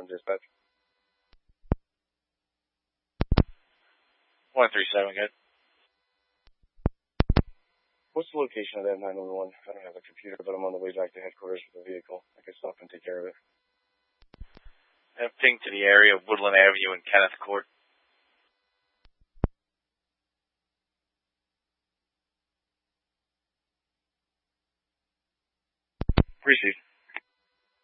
911 dispatch. 137, good. What's the location of that 911? I don't have a computer, but I'm on the way back to headquarters with the vehicle. I can stop and take care of it. Have ping to the area of Woodland Avenue and Kenneth Court. Appreciate it.